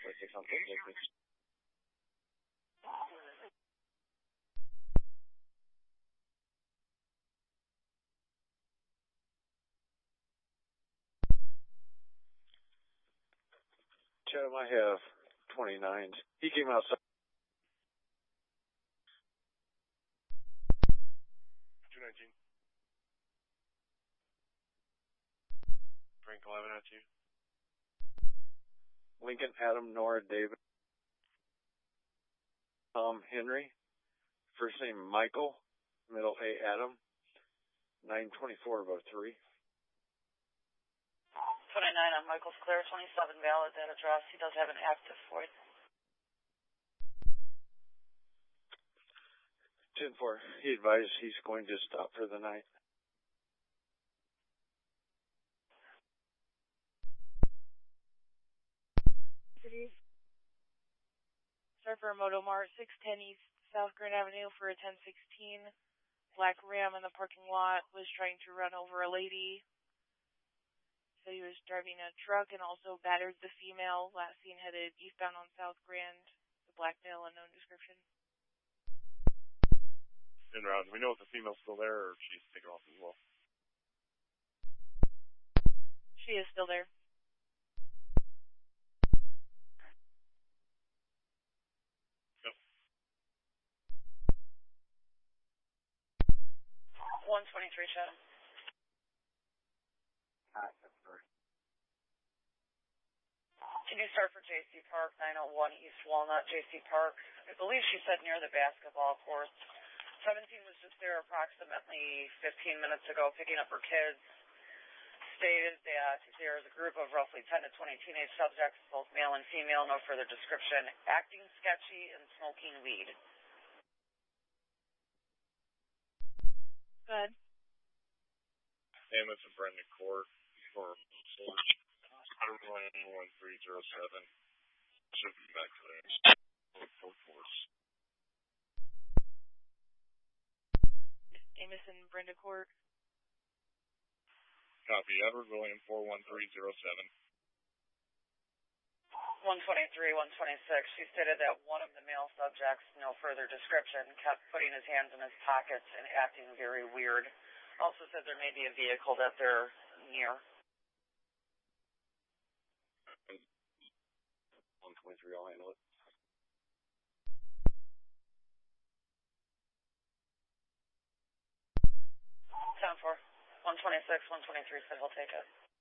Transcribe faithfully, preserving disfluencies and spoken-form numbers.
twenty-six on four six. Chatham, I have twenty-nines. He came outside. two nineteen. Frank eleven at you. Lincoln, Adam, Nora, David. Tom, Henry. First name, Michael. Middle A, Adam. nine twenty-four above three. twenty-nine on Michael's clear, twenty-seven valid, that address. He does have an active void. ten four, he advised he's going to stop for the night. Start for Moto Mart, six ten East South Grand Avenue for a ten sixteen. Black Ram in the parking lot was trying to run over a lady. So he was driving a truck and also battered the female. Last seen headed eastbound on South Grand. The black male, unknown description. In route. Do we know if the female's still there or if she's taken off as well? She is still there. Yep. one twenty-three, Chatham. Can you start for J C Park, nine oh one East Walnut, J C Park? I believe she said near the basketball court. seventeen was just there approximately fifteen minutes ago picking up her kids. Stated that there's a group of roughly ten to twenty teenage subjects, both male and female, no further description, acting sketchy and smoking weed. Good. Amos and Brendan Court for one three zero seven. Should be back today. Full force. Amos and Brenda Court. Copy. Edward William four one three zero seven. one twenty-three, one twenty-six. She stated that one of the male subjects, no further description, kept putting his hands in his pockets and acting very weird. Also said there may be a vehicle that they're near. one twenty-three, I'll handle it. ten four. one twenty-six, one twenty-three said he'll take it.